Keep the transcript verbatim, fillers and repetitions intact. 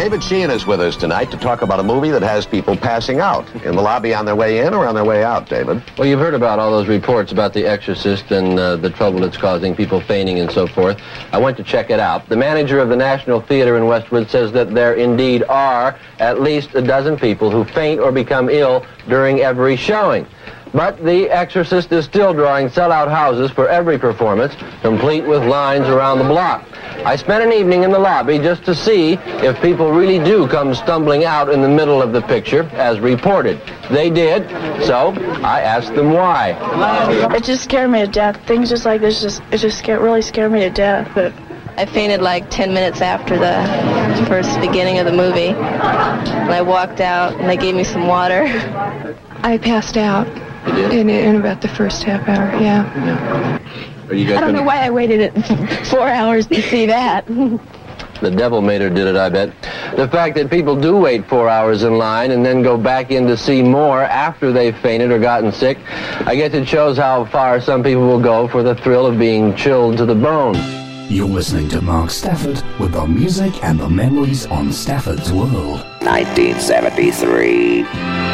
David Sheehan is with us tonight to talk about a movie that has people passing out in the lobby on their way in or on their way out, David. Well, you've heard about all those reports about The Exorcist and uh, the trouble it's causing, people fainting and so forth. I went to check it out. The manager of the National Theater in Westwood says that there indeed are at least a dozen people who faint or become ill during every showing. But The Exorcist is still drawing sellout houses for every performance, complete with lines around the block. I spent an evening in the lobby just to see if people really do come stumbling out in the middle of the picture, as reported. They did, so I asked them why. It just scared me to death. Things just like this, just it just scared, really scared me to death. But I fainted like ten minutes after the first beginning of the movie. And I walked out, and they gave me some water. I passed out in, in about the first half hour, yeah. yeah. Are you guys I don't know why I waited four hours to see that. The devil made her did it, I bet. The fact that people do wait four hours in line and then go back in to see more after they've fainted or gotten sick, I guess it shows how far some people will go for the thrill of being chilled to the bone. You're listening to Mark Stafford with the music and the memories on Stafford's World. nineteen seventy-three.